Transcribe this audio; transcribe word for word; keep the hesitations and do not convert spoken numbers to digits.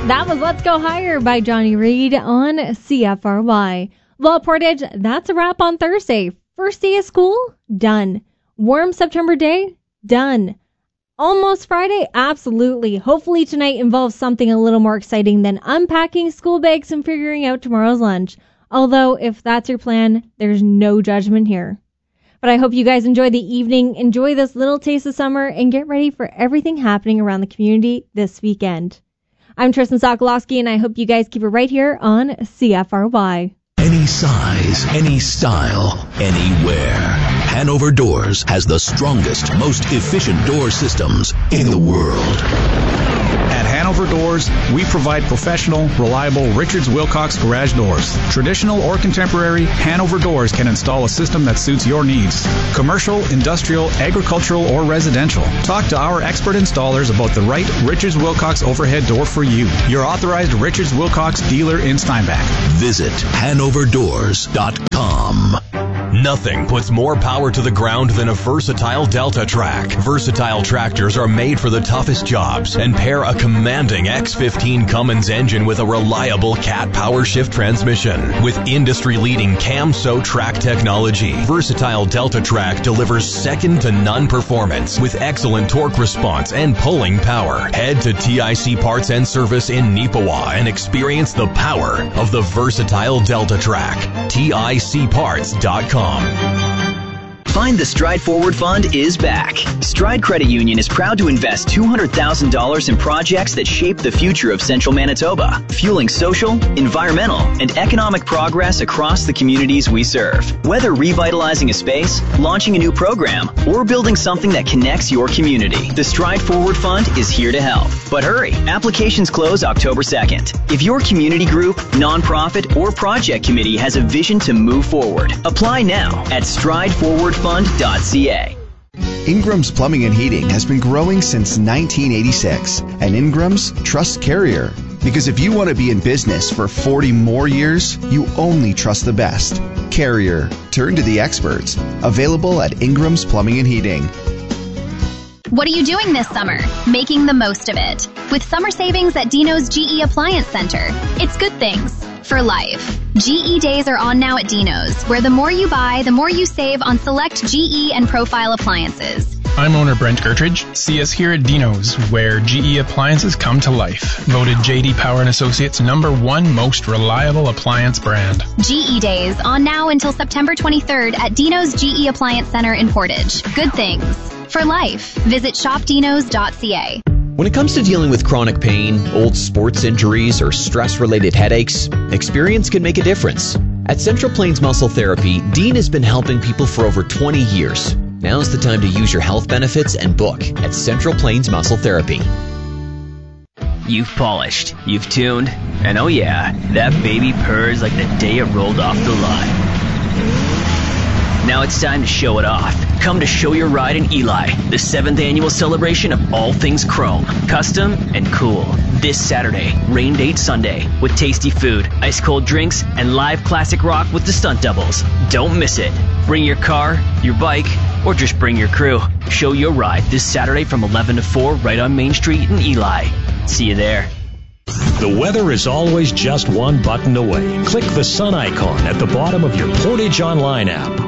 That was Let's Go Higher by Johnny Reed on C F R Y. Well, Portage, that's a wrap on Thursday. First day of school? Done. Warm September day? Done. Almost Friday? Absolutely. Hopefully tonight involves something a little more exciting than unpacking school bags and figuring out tomorrow's lunch. Although, if that's your plan, there's no judgment here. But I hope you guys enjoy the evening, enjoy this little taste of summer, and get ready for everything happening around the community this weekend. I'm Tristan Sokolowski, and I hope you guys keep it right here on C F R Y. Any size, any style, anywhere. Hanover Doors has the strongest, most efficient door systems in the world. At Hanover Doors, we provide professional, reliable Richards Wilcox garage doors. Traditional or contemporary, Hanover Doors can install a system that suits your needs. Commercial, industrial, agricultural, or residential. Talk to our expert installers about the right Richards Wilcox overhead door for you. Your authorized Richards Wilcox dealer in Steinbach. Visit hanover doors dot com. Nothing puts more power to the ground than a versatile Delta Track. Versatile tractors are made for the toughest jobs and pair a commanding X fifteen Cummins engine with a reliable Cat Power Shift transmission. With industry-leading CAMSO track technology, versatile Delta Track delivers second-to-none performance with excellent torque response and pulling power. Head to T I C Parts and Service in Neepawa and experience the power of the versatile Delta Track. T I C parts dot com. Find the Stride Forward Fund is back. Stride Credit Union is proud to invest two hundred thousand dollars in projects that shape the future of Central Manitoba, fueling social, environmental, and economic progress across the communities we serve. Whether revitalizing a space, launching a new program, or building something that connects your community, the Stride Forward Fund is here to help. But hurry, applications close October second. If your community group, nonprofit, or project committee has a vision to move forward, apply now at stride forward fund dot c a. Ingram's Plumbing and Heating has been growing since nineteen eighty-six, and Ingram's trusts Carrier. Because if you want to be in business for forty more years, you only trust the best. Carrier. Turn to the experts. Available at Ingram's Plumbing and Heating. What are you doing this summer? Making the most of it. With summer savings at Dino's G E Appliance Center. It's good things for life. G E days are on now at Dino's, where the more you buy, the more you save on select G E and Profile appliances. I'm owner Brent Gertridge. See us here at Dino's, where G E appliances come to life. Voted J D Power and Associates number one most reliable appliance brand. G E days on now until September twenty-third at Dino's G E Appliance Center in Portage. Good things for life. Visit shop dinos dot c a. When it comes to dealing with chronic pain, old sports injuries, or stress-related headaches, experience can make a difference. At Central Plains Muscle Therapy, Dean has been helping people for over twenty years. Now's the time to use your health benefits and book at Central Plains Muscle Therapy. You've polished, you've tuned, and oh yeah, that baby purrs like the day it rolled off the line. Now it's time to show it off. Come to Show Your Ride in Eli, the seventh annual celebration of all things chrome, custom, and cool. This Saturday, rain date Sunday, with tasty food, ice cold drinks, and live classic rock with the stunt doubles. Don't miss it. Bring your car, your bike, or just bring your crew. Show Your Ride this Saturday from eleven to four right on Main Street in Eli. See you there. The weather is always just one button away. Click the sun icon at the bottom of your Portage Online app.